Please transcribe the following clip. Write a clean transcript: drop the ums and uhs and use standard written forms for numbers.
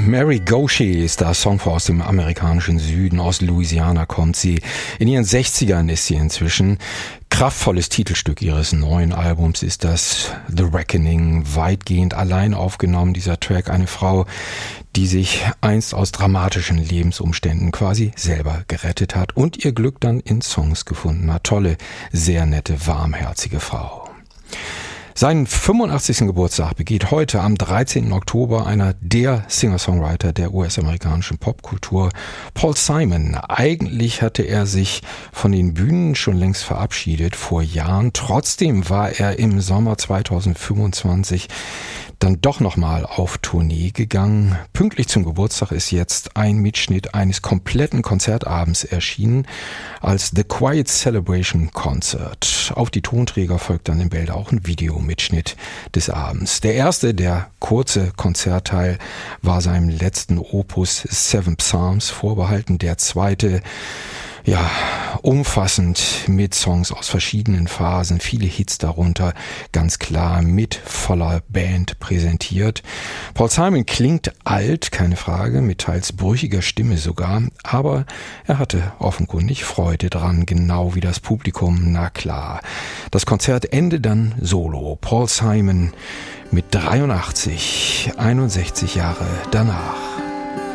Mary Gaucher ist der Song aus dem amerikanischen Süden, aus Louisiana kommt sie. In ihren 60ern ist sie inzwischen. Kraftvolles Titelstück ihres neuen Albums ist das The Reckoning, weitgehend allein aufgenommen, dieser Track. Eine Frau, die sich einst aus dramatischen Lebensumständen quasi selber gerettet hat und ihr Glück dann in Songs gefunden hat. Tolle, sehr nette, warmherzige Frau. Seinen 85. Geburtstag begeht heute am 13. Oktober einer der Singer-Songwriter der US-amerikanischen Popkultur, Paul Simon. Eigentlich hatte er sich von den Bühnen schon längst verabschiedet vor Jahren. Trotzdem war er im Sommer 2025 dann doch nochmal auf Tournee gegangen. Pünktlich zum Geburtstag ist jetzt ein Mitschnitt eines kompletten Konzertabends erschienen als The Quiet Celebration Concert. Auf die Tonträger folgt dann im Bild auch ein Videomitschnitt des Abends. Der erste, der kurze Konzertteil, war seinem letzten Opus Seven Psalms vorbehalten. Der zweite, ja, umfassend mit Songs aus verschiedenen Phasen, viele Hits darunter, ganz klar mit voller Band präsentiert. Paul Simon klingt alt, keine Frage, mit teils brüchiger Stimme sogar, aber er hatte offenkundig Freude dran, genau wie das Publikum, na klar. Das Konzertende dann solo, Paul Simon mit 83, 61 Jahre danach.